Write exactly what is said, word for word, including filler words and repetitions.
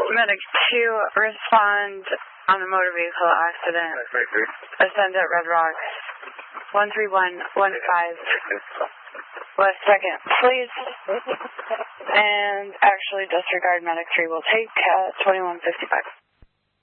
Medic two, respond on a motor vehicle accident. Ascend at Red Rocks. one three one one five. West second, please. And actually, disregard Medic three will take uh, twenty-one fifty-five.